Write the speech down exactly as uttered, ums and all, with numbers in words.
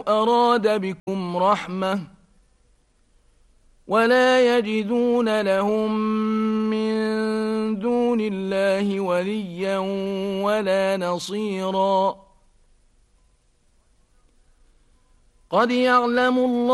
أراد بكم رحمة ولا يجدون لهم من دون الله وليا ولا نصيرا. قد يعلم الله